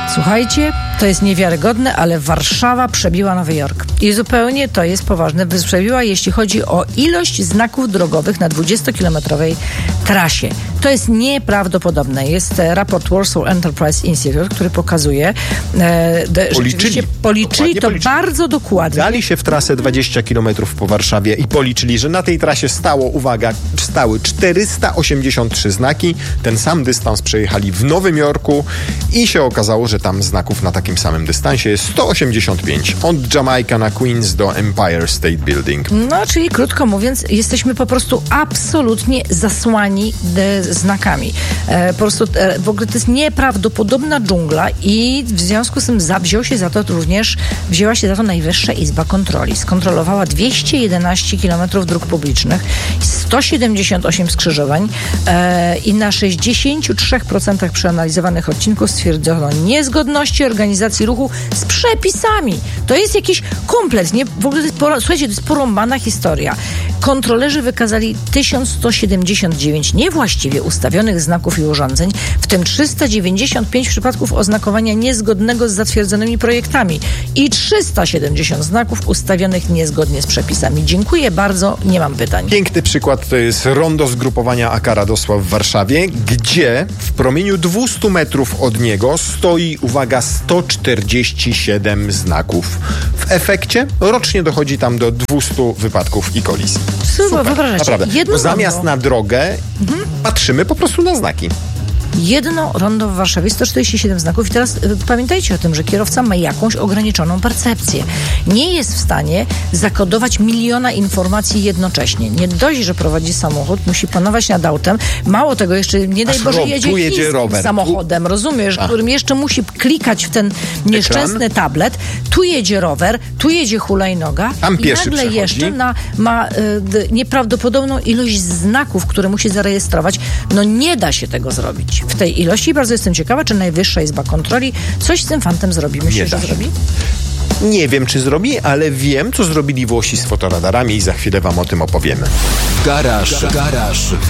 Słuchajcie, to jest niewiarygodne, ale Warszawa przebiła Nowy Jork. I zupełnie to jest poważne. Przebiła, jeśli chodzi o ilość znaków drogowych na 20-kilometrowej trasie. To jest nieprawdopodobne. Jest raport Warsaw Enterprise Institute, który pokazuje, policzyli to bardzo dokładnie. Dali się w trasę 20 kilometrów po Warszawie i policzyli, że na tej trasie stały 483 znaki. Ten sam dystans przejechali w Nowym Jorku i się okazało, że tam znaków na takim samym dystansie jest 185. Od Jamaica na Queens do Empire State Building. No, czyli krótko mówiąc, jesteśmy po prostu absolutnie zasłani znakami. Po prostu w ogóle to jest nieprawdopodobna dżungla i w związku z tym wzięła się za to Najwyższa Izba Kontroli. Skontrolowała 211 km dróg publicznych, 178 skrzyżowań i na 63% przeanalizowanych odcinków stwierdzono niezgodności organizacji ruchu z przepisami. To jest jakiś komplet, nie? W ogóle słuchajcie, to jest porąbana historia. Kontrolerzy wykazali 1179 niewłaściwie ustawionych znaków i urządzeń, w tym 395 przypadków oznakowania niezgodnego z zatwierdzonymi projektami i 370 znaków ustawionych niezgodnie z przepisami. Dziękuję bardzo, nie mam pytań. Piękny przykład to jest rondo zgrupowania AK Radosław w Warszawie, gdzie w promieniu 200 metrów od niego stoi, uwaga, 147 znaków. W efekcie rocznie dochodzi tam do 200 wypadków i kolizji. Super, wyobrażacie. Naprawdę. Bo zamiast na drogę patrzymy po prostu na znaki. Jedno rondo w Warszawie, 147 znaków i teraz pamiętajcie o tym, że kierowca ma jakąś ograniczoną percepcję. Nie jest w stanie zakodować miliona informacji jednocześnie. Nie dość, że prowadzi samochód, musi panować nad autem. Mało tego, jeszcze nie daj Boże jedzie rower. Samochodem, rozumiesz, którym jeszcze musi klikać w ten nieszczęsny tablet. Tu jedzie rower, tu jedzie hulajnoga tam i nagle jeszcze ma nieprawdopodobną ilość znaków, które musi zarejestrować. No nie da się tego zrobić w tej ilości. Bardzo jestem ciekawa, czy Najwyższa Izba Kontroli coś z tym fantem zrobi. Myślisz, że zrobi? Nie wiem, czy zrobi, ale wiem, co zrobili Włosi z fotoradarami i za chwilę wam o tym opowiemy. Garaż.